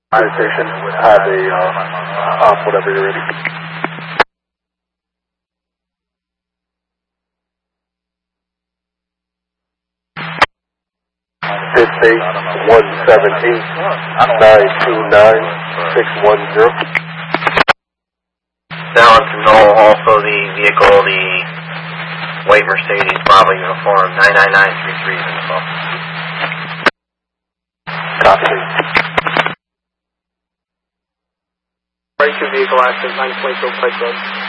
Fire station, have a, off whatever you're ready. 178-929-610. Down to Knoll, also the vehicle, the white Mercedes, Bravo uniform, 99933 is in the phone. Copy. Right to vehicle active, 922 Pike Road.